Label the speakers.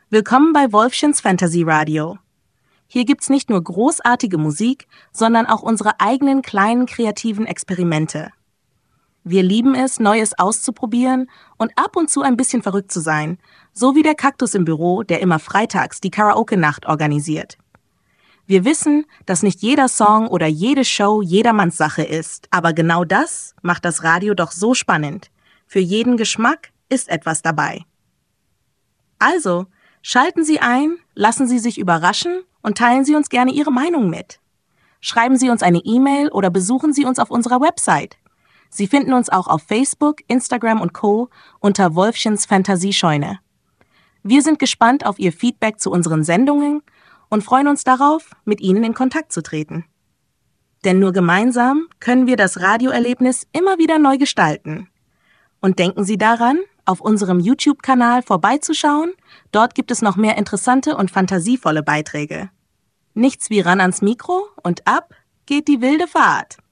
Speaker 1: Willkommen bei Wolfchens Fantasy Radio. Hier gibt's nicht nur großartige Musik, sondern auch unsere eigenen kleinen kreativen Experimente. Wir lieben es, Neues auszuprobieren und ab und zu ein bisschen verrückt zu sein, so wie der Kaktus im Büro, der immer freitags die Karaoke-Nacht organisiert. Wir wissen, dass nicht jeder Song oder jede Show jedermanns Sache ist, aber genau das macht das Radio doch so spannend. Für jeden Geschmack ist etwas dabei. Also, schalten Sie ein, lassen Sie sich überraschen und teilen Sie uns gerne Ihre Meinung mit. Schreiben Sie uns eine E-Mail oder besuchen Sie uns auf unserer Website. Sie finden uns auch auf Facebook, Instagram und Co. unter Wolfchens Fantasiescheune. Wir sind gespannt auf Ihr Feedback zu unseren Sendungen und freuen uns darauf, mit Ihnen in Kontakt zu treten. Denn nur gemeinsam können wir das Radioerlebnis immer wieder neu gestalten. Und denken Sie daran, auf unserem YouTube-Kanal vorbeizuschauen, dort gibt es noch mehr interessante und fantasievolle Beiträge. Nichts wie ran ans Mikro und ab geht die wilde Fahrt.